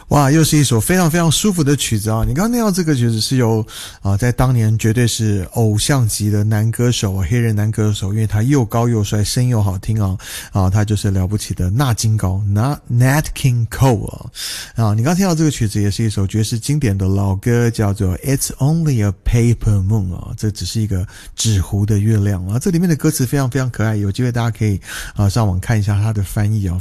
哇，又是一首非常非常舒服的曲子啊！你刚刚听到这个曲子是由在当年绝对是偶像级的男歌手啊，黑人男歌手，因为他又高又帅，声音又好听他就是了不起的纳金高 Nat King Cole 你刚刚听到这个曲子也是一首爵士经典的老歌，叫做 It's Only a Paper Moon 这只是一个纸糊的月亮这里面的歌词非常非常可爱，有机会大家可以上网看一下它的翻译